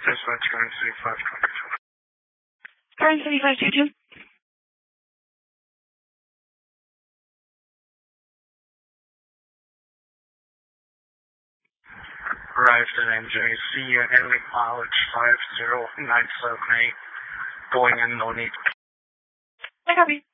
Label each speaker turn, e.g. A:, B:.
A: Dispatch currency 522.
B: Currency 522.
A: Arrived at NJC at Henry College 50978. Going in, no need.
B: I copy.